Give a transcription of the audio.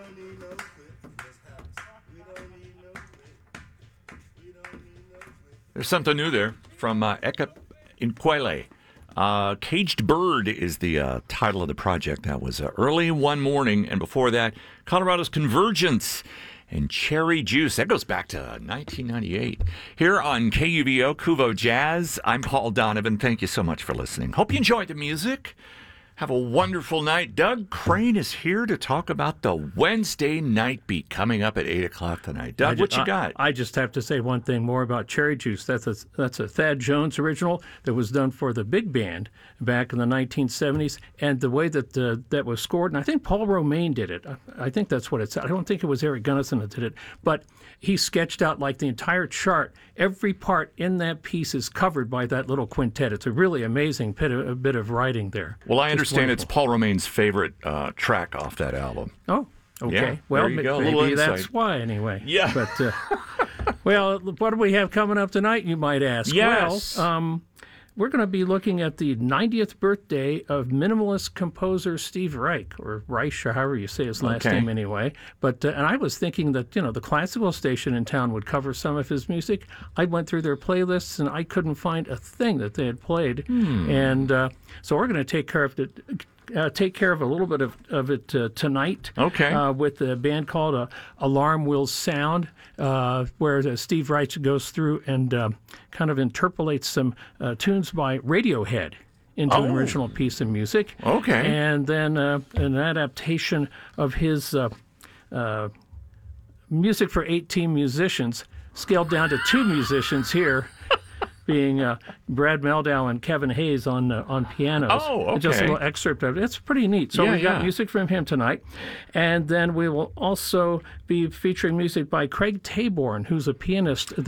There's something new there from Eka Inkwele. Caged Bird is the title of the project. That was Early One Morning. And before that, Colorado's Convergence and Cherry Juice. That goes back to 1998. Here on KUVO, Kuvo Jazz, I'm Paul Donovan. Thank you so much for listening. Hope you enjoyed the music. Have a wonderful night. Doug Crane is here to talk about the Wednesday Night Beat coming up at 8 o'clock tonight. Doug, what you got? I just have to say one thing more about Cherry Juice. That's a Thad Jones original that was done for the big band back in the 1970s. And the way that that was scored, and I think Paul Romaine did it. I think that's what it's. I don't think it was Eric Gunnison that did it. But he sketched out like the entire chart. Every part in that piece is covered by that little quintet. It's a really amazing bit of writing there. Well, I understand it's Paul Romaine's favorite track off that album. Oh, okay. Yeah, well, maybe that's why anyway. Yeah. But, well, what do we have coming up tonight, you might ask? Yes. Well, we're going to be looking at the 90th birthday of minimalist composer Steve Reich, or Reich, or however you say his last name anyway. But and I was thinking that, the classical station in town would cover some of his music. I went through their playlists, and I couldn't find a thing that they had played. And so we're going to take care of it. Take care of a little bit of it tonight with a band called Alarm Will Sound, where Steve Reich goes through and kind of interpolates some tunes by Radiohead into an original piece of music. Okay. And then an adaptation of his music for 18 musicians, scaled down to 2 musicians here. Being Brad Meldau and Kevin Hayes on pianos. Oh, okay. Just a little excerpt of it. It's pretty neat. So we got music from him tonight. And then we will also be featuring music by Craig Taborn, who's a pianist